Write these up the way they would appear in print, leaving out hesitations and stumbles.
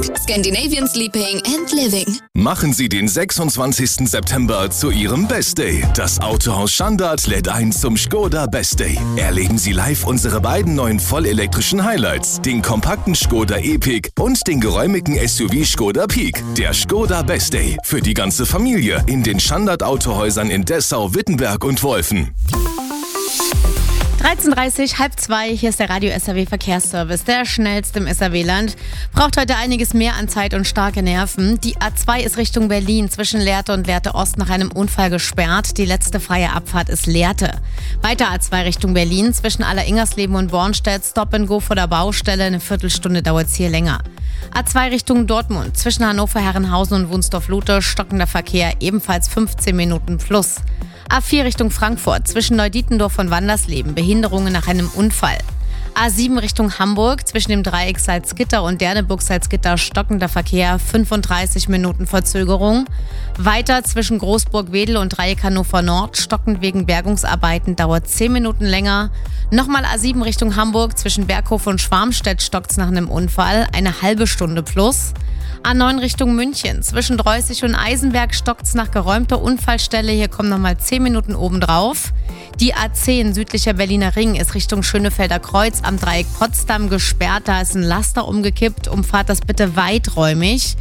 Scandinavian Sleeping and Living. Machen Sie den 26. September zu Ihrem Best Day. Das Autohaus Schandart lädt ein zum Škoda Best Day. Erleben Sie live unsere beiden neuen vollelektrischen Highlights, den kompakten Škoda Epiq und den geräumigen SUV Škoda Peak. Der Škoda Best Day für die ganze Familie in den Schandart Autohäusern in Dessau, Wittenberg und Wolfen. 13:30, 1:30, hier ist der Radio SAW Verkehrsservice, der schnellste im SAW-Land. Braucht heute einiges mehr an Zeit und starke Nerven. Die A2 ist Richtung Berlin zwischen Lehrte und Lehrte Ost nach einem Unfall gesperrt. Die letzte freie Abfahrt ist Lehrte. Weiter A2 Richtung Berlin zwischen Aller-Ingersleben und Bornstedt. Stop and Go vor der Baustelle. Eine Viertelstunde dauert es hier länger. A2 Richtung Dortmund zwischen Hannover, Herrenhausen und Wunsdorf-Lute. Stockender Verkehr, ebenfalls 15 Minuten plus. A4 Richtung Frankfurt zwischen Neudietendorf und Wandersleben. Behinderungen nach einem Unfall. A7 Richtung Hamburg zwischen dem Dreieck Salzgitter und Derneburg-Salzgitter. Stockender Verkehr, 35 Minuten Verzögerung. Weiter zwischen Großburg-Wedel und Dreieck Hannover Nord. Stockend wegen Bergungsarbeiten, dauert 10 Minuten länger. Nochmal A7 Richtung Hamburg zwischen Berghof und Schwarmstedt stockt's nach einem Unfall. Eine halbe Stunde plus. A9 Richtung München. Zwischen Dreußig und Eisenberg stockt's nach geräumter Unfallstelle. Hier kommen nochmal 10 Minuten obendrauf. Die A10 südlicher Berliner Ring ist Richtung Schönefelder Kreuz am Dreieck Potsdam gesperrt. Da ist ein Laster umgekippt. Umfahrt das bitte weiträumig.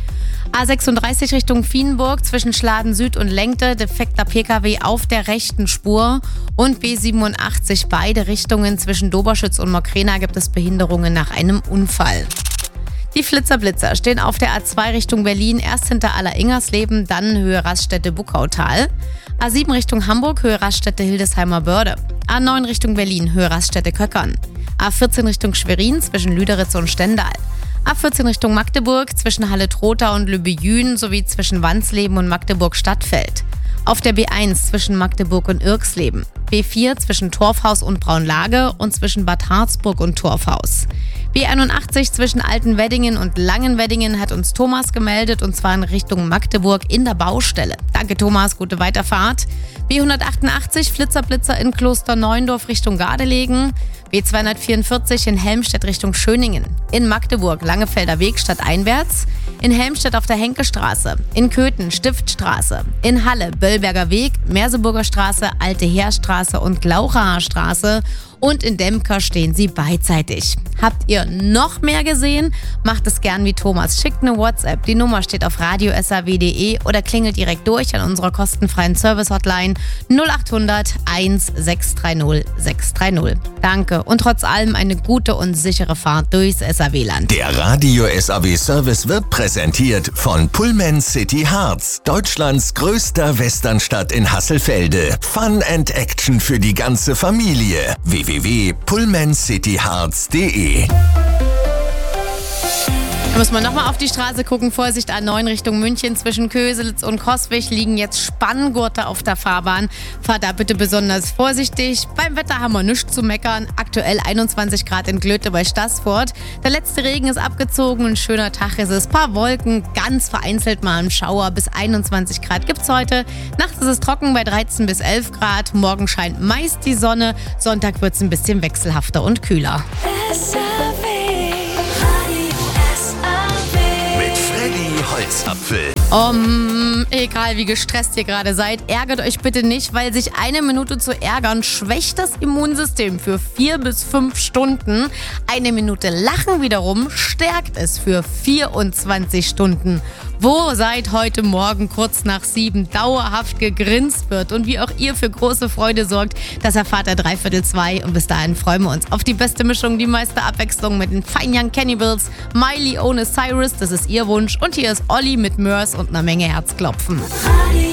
A36 Richtung Vienburg zwischen Schladen Süd und Lenkte. Defekter Pkw auf der rechten Spur. Und B87 beide Richtungen zwischen Doberschütz und Mokrena gibt es Behinderungen nach einem Unfall. Die Flitzer-Blitzer stehen auf der A2 Richtung Berlin, erst hinter Aller-Ingersleben, dann Höhe Raststätte-Buckautal. A7 Richtung Hamburg, Höhe Raststätte Hildesheimer Börde. A9 Richtung Berlin, Höhe Raststätte Köckern. A14 Richtung Schwerin zwischen Lüderitz und Stendal. A14 Richtung Magdeburg zwischen Halle-Trotha und Lübbejün sowie zwischen Wansleben und Magdeburg-Stadtfeld. Auf der B1 zwischen Magdeburg und Irksleben. B4 zwischen Torfhaus und Braunlage und zwischen Bad Harzburg und Torfhaus. B81 zwischen Altenweddingen und Langenweddingen hat uns Thomas gemeldet, und zwar in Richtung Magdeburg in der Baustelle. Danke Thomas, gute Weiterfahrt. B188 Flitzer-Blitzer in Klosterneuendorf Richtung Gardelegen. B244 in Helmstedt Richtung Schöningen. In Magdeburg Langefelder Weg stadteinwärts. In Helmstedt auf der Henkestraße. In Köthen Stiftstraße. In Halle Böllberger Weg, Merseburger Straße, Alte Heerstraße und Glauchaer Straße. Und in Demker stehen sie beidseitig. Habt ihr noch mehr gesehen? Macht es gern wie Thomas. Schickt eine WhatsApp. Die Nummer steht auf radiosaw.de oder klingelt direkt durch an unserer kostenfreien Service-Hotline 0800 1630 630. Danke und trotz allem eine gute und sichere Fahrt durchs SAW-Land. Der Radio SAW Service wird präsentiert von Pullman City Harz, Deutschlands größter Westernstadt in Hasselfelde. Fun and Action für die ganze Familie. www.pullmancityharz.de. Da muss man nochmal auf die Straße gucken. Vorsicht, A9 Richtung München zwischen Köselitz und Coswig liegen jetzt Spanngurte auf der Fahrbahn. Fahrt da bitte besonders vorsichtig. Beim Wetter haben wir nichts zu meckern. Aktuell 21 Grad in Glöte bei Staßfurt. Der letzte Regen ist abgezogen. Ein schöner Tag ist es. Paar Wolken, ganz vereinzelt mal ein Schauer. Bis 21 Grad gibt's heute. Nachts ist es trocken bei 13 bis 11 Grad. Morgen scheint meist die Sonne. Sonntag wird's ein bisschen wechselhafter und kühler. Holzapfel. Egal wie gestresst ihr gerade seid, ärgert euch bitte nicht, weil sich eine Minute zu ärgern schwächt das Immunsystem für 4 bis 5 Stunden. Eine Minute Lachen wiederum stärkt es für 24 Stunden. Wo seit heute Morgen kurz nach 7 dauerhaft gegrinst wird und wie auch ihr für große Freude sorgt, das erfahrt ihr 3/2 und bis dahin freuen wir uns auf die beste Mischung, die meiste Abwechslung mit den Fine Young Cannibals, Miley ohne Cyrus, das ist ihr Wunsch, und hier ist Olli mit Mörs und einer Menge Herzklopfen.